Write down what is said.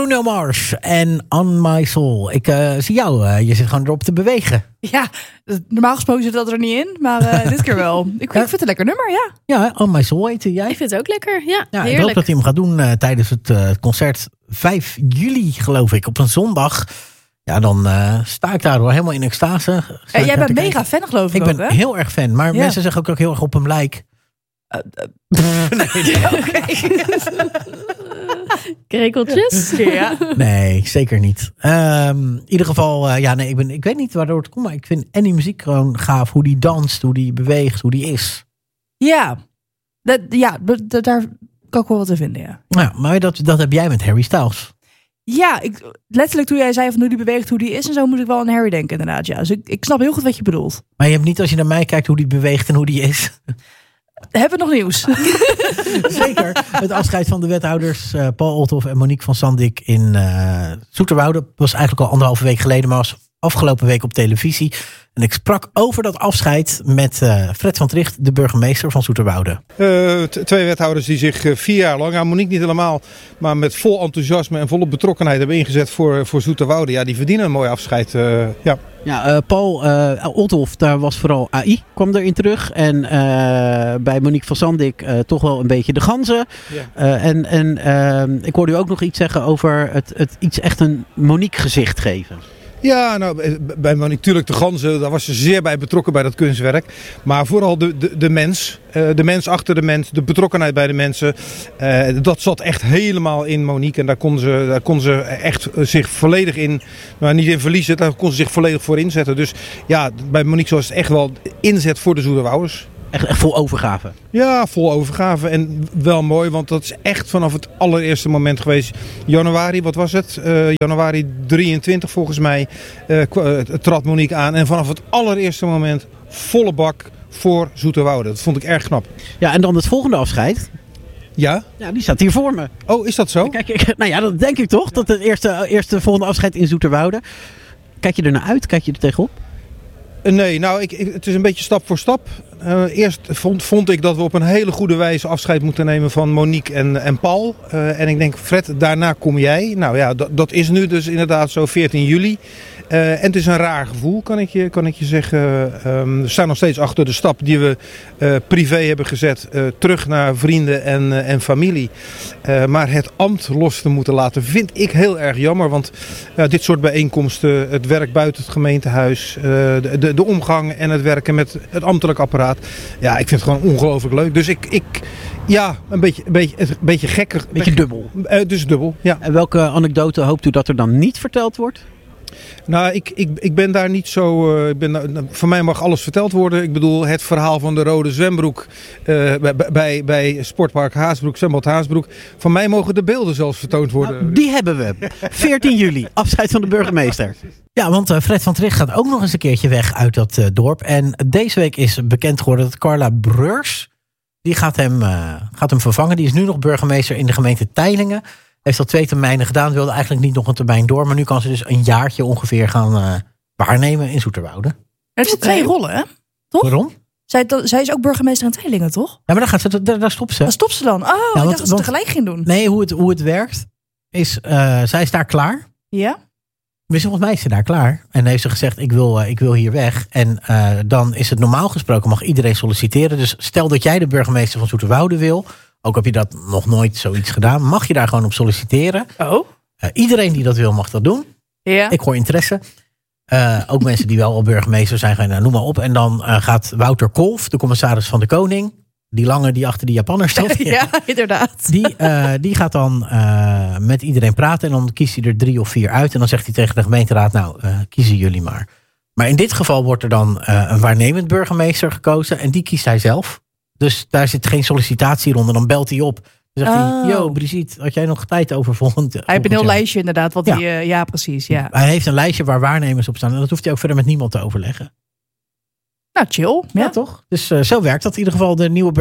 Bruno Mars en On My Soul. Ik zie jou, je zit gewoon erop te bewegen. Ja, normaal gesproken zit dat er niet in, maar dit keer wel. Ik vind het een lekker nummer, ja. Ja, On My Soul heette jij. Ik vind het ook lekker, ja, Ja, heerlijk. ik hoop dat hij hem gaat doen tijdens het concert 5 juli, geloof ik, op een zondag. Ja, dan sta ik daar hoor, helemaal in extase. Jij bent mega fan, geloof ik Ik ook, ben hè? heel erg fan, maar mensen zeggen ook heel erg op hem lijk. Krekeltjes? Ja. Nee, zeker niet. In ieder geval, ik weet niet waardoor het komt, maar ik vind Annie muziek gewoon gaaf. Hoe die danst, hoe die beweegt, hoe die is. Ja, daar kan ik wel wat in vinden, ja. Ja, maar dat heb jij met Harry Styles. Ja, letterlijk toen jij zei van hoe die beweegt, hoe die is en zo, moet ik wel aan Harry denken inderdaad. Ja. Dus ik snap heel goed wat je bedoelt. Maar je hebt niet, als je naar mij kijkt, hoe die beweegt en hoe die is. Hebben we nog nieuws? Zeker. Het afscheid van de wethouders Paul Olthoff en Monique van Sandik in Zoeterwoude. Was eigenlijk al 1,5 week geleden, maar was afgelopen week op televisie. En ik sprak over dat afscheid met Fred van Tricht, de burgemeester van Zoeterwoude. 2 wethouders die zich 4 jaar lang, Monique niet helemaal, maar met vol enthousiasme en volle betrokkenheid hebben ingezet voor Zoeterwoude. Ja, die verdienen een mooi afscheid. Ja. Ja, Paul Olthoff, daar was vooral AI, kwam erin terug. En bij Monique van Sandik toch wel een beetje de ganzen. Ja. En ik hoorde u ook nog iets zeggen over het iets echt een Monique gezicht geven. Ja, nou, bij Monique natuurlijk de ganzen, daar was ze zeer bij betrokken bij dat kunstwerk. Maar vooral de mens, de mens achter de mens, de betrokkenheid bij de mensen. Dat zat echt helemaal in Monique. En daar kon ze echt zich volledig in, maar niet in verliezen, daar kon ze zich volledig voor inzetten. Dus ja, bij Monique was het echt wel inzet voor de Zoeterwouders. Echt vol overgave. Ja, vol overgave en wel mooi, want dat is echt vanaf het allereerste moment geweest. Januari, wat was het? Januari 23 volgens mij trad Monique aan. En vanaf het allereerste moment volle bak voor Zoeterwoude. Dat vond ik erg knap. Ja, en dan het volgende afscheid. Ja? Ja, die staat hier voor me. Oh, is dat zo? Kijk, nou ja, dat denk ik toch. Dat het eerste volgende afscheid in Zoeterwoude. Kijk je er naar uit? Kijk je er tegenop? Nee, nou, het is een beetje stap voor stap. Eerst vond ik dat we op een hele goede wijze afscheid moeten nemen van Monique en Paul. En ik denk, Fred, daarna kom jij. Nou ja, dat is nu dus inderdaad zo 14 juli. En het is een raar gevoel, kan ik je zeggen. We staan nog steeds achter de stap die we privé hebben gezet. Terug naar vrienden en familie. Maar het ambt los te moeten laten vind ik heel erg jammer. Want dit soort bijeenkomsten, het werk buiten het gemeentehuis, de omgang en het werken met het ambtelijk apparaat. Ja, ik vind het gewoon ongelooflijk leuk. Dus ja, een beetje gekker. Beetje dubbel. Dus dubbel, ja. En welke anekdote hoopt u dat er dan niet verteld wordt? Nou, ik ben daar niet zo... voor mij mag alles verteld worden. Ik bedoel, het verhaal van de rode zwembroek bij Sportpark Haasbroek, zwembad Haasbroek. Van mij mogen de beelden zelfs vertoond worden. Nou, die hebben we. 14 juli, afscheid van de burgemeester. Ja, want Fred van Tricht gaat ook nog eens een keertje weg uit dat dorp. En deze week is bekend geworden dat Carla Breurs, die gaat hem vervangen. Die is nu nog burgemeester in de gemeente Teylingen. Heeft al 2 termijnen gedaan, wilde eigenlijk niet nog een termijn door. Maar nu kan ze dus een jaartje ongeveer gaan waarnemen in Zoeterwoude. Er zijn 2 rollen, hè? Toch? Waarom? Zij is ook burgemeester in Teylingen, toch? Ja, maar daar stopt ze. Waar stopt ze dan? Oh, ik dacht dat ze tegelijk ging doen. Nee, hoe het werkt is, zij is daar klaar. Ja? Dus volgens mij is ze daar klaar. En heeft ze gezegd, ik wil hier weg. En dan is het normaal gesproken, mag iedereen solliciteren. Dus stel dat jij de burgemeester van Zoeterwoude wil, ook heb je dat nog nooit zoiets gedaan, mag je daar gewoon op solliciteren. Oh? Iedereen die dat wil, mag dat doen. Ja. Ik hoor interesse. Ook mensen die wel al burgemeester zijn, noem maar op. En dan gaat Wouter Kolff, de commissaris van de Koning, die lange die achter die Japanner stond. Ja, inderdaad. Die gaat dan met iedereen praten. En dan kiest hij er 3 of 4 uit. En dan zegt hij tegen de gemeenteraad, nou, kiezen jullie maar. Maar in dit geval wordt er dan een waarnemend burgemeester gekozen. En die kiest hij zelf. Dus daar zit geen sollicitatieronde. Dan belt hij op. Dan zegt hij, yo Brigitte, had jij nog tijd over volgend Hij heeft een heel lijstje inderdaad. Wat ja, precies. Ja. Hij heeft een lijstje waar waarnemers op staan. En dat hoeft hij ook verder met niemand te overleggen. Nou, chill. Ja, toch? Dus zo werkt dat in ieder geval. De nieuwe